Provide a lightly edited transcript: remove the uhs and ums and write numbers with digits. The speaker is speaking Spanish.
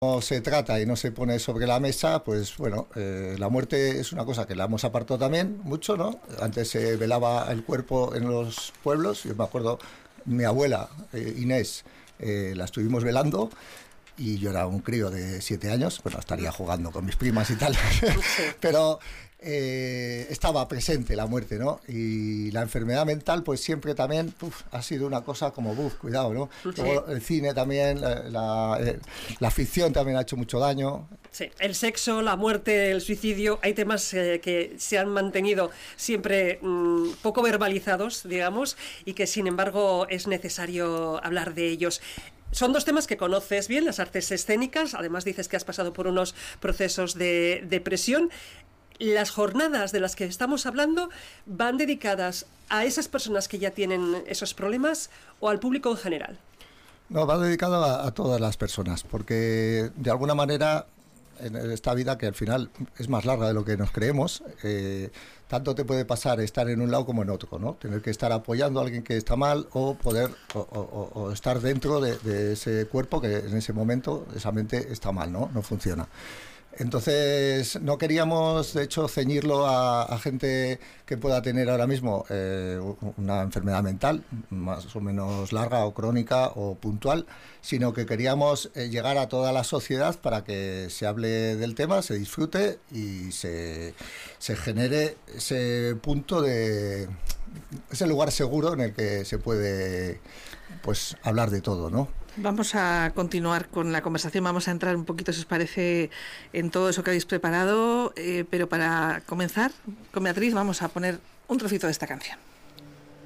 no se trata y no se pone sobre la mesa, pues bueno, la muerte es una cosa que la hemos apartado también mucho, ¿no? Antes se velaba el cuerpo en los pueblos, yo me acuerdo, mi abuela, Inés, la estuvimos velando. Y yo era un crío de 7 años, bueno, estaría jugando con mis primas y tal, pero estaba presente la muerte, ¿no? Y la enfermedad mental, pues siempre también ha sido una cosa como, cuidado, ¿no? Sí. Luego el cine también, la ficción también ha hecho mucho daño. Sí, el sexo, la muerte, el suicidio, hay temas que se han mantenido siempre poco verbalizados, digamos, y que sin embargo es necesario hablar de ellos. Son dos temas que conoces bien, las artes escénicas, además dices que has pasado por unos procesos de depresión. Las jornadas de las que estamos hablando van dedicadas a esas personas que ya tienen esos problemas o al público en general. No, va dedicado a todas las personas, porque de alguna manera en esta vida, que al final es más larga de lo que nos creemos, tanto te puede pasar estar en un lado como en otro, ¿no? Tener que estar apoyando a alguien que está mal o poder o estar dentro de ese cuerpo que en ese momento, esa mente está mal, ¿no? No funciona. Entonces no queríamos, de hecho, ceñirlo a gente que pueda tener ahora mismo una enfermedad mental más o menos larga o crónica o puntual, sino que queríamos llegar a toda la sociedad para que se hable del tema, se disfrute y se genere ese punto de ese lugar seguro en el que se puede pues hablar de todo, ¿no? Vamos a continuar con la conversación, vamos a entrar un poquito, si os parece, en todo eso que habéis preparado, pero para comenzar con Beatriz vamos a poner un trocito de esta canción.